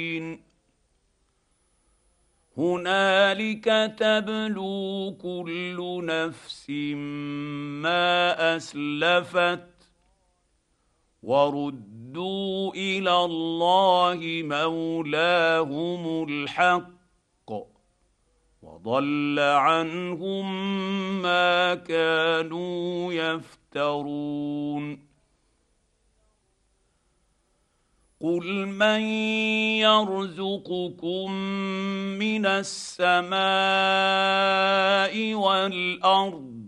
هنالك تبلو كل نفس ما اسلفت وردوا الى الله مولاهم الحق وضل عنهم ما كانوا يفترون. قل من يرزقكم من السماء والارض